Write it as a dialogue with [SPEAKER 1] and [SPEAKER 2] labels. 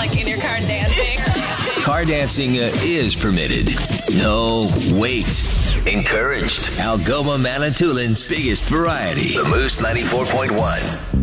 [SPEAKER 1] like in your car dancing.
[SPEAKER 2] Car dancing is permitted. No, wait. Encouraged. Algoma Manitoulин's biggest variety. The Moose 94.1.